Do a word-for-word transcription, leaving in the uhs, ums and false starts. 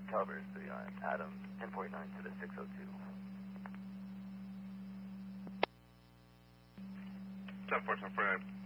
Calibers three, I'm Adam, ten forty-nine to the six oh two. ten four, ten forty-nine.